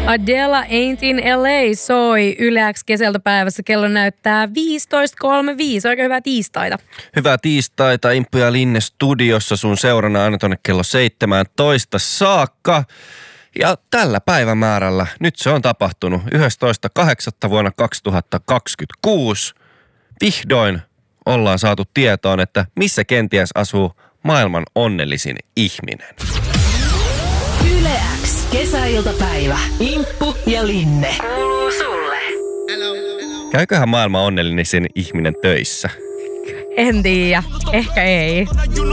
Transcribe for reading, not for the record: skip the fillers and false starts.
Adele Ain't in LA soi Yle X kesältä päivässä. Kello näyttää 15.35. Oikein hyvää tiistaita. Hyvää tiistaita. Imppu ja Linne studiossa sun seurana aina tonne kello 17 saakka. Ja tällä päivämäärällä, nyt se on tapahtunut, 11.8. vuonna 2026. Vihdoin ollaan saatu tietoon, että missä kenties asuu maailman onnellisin ihminen. Yle X kesäiltapäivä. Imppu ja Linne. Kuuluu sulle. Käyköhän maailman onnellisin ihminen töissä? En tiedä. Ehkä ei.